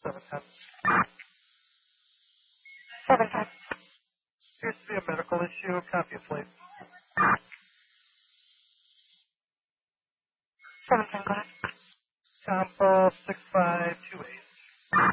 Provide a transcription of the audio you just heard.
710. 710. Appears to be a medical issue. Copy of flight. 710, go ahead. Tampa 6528.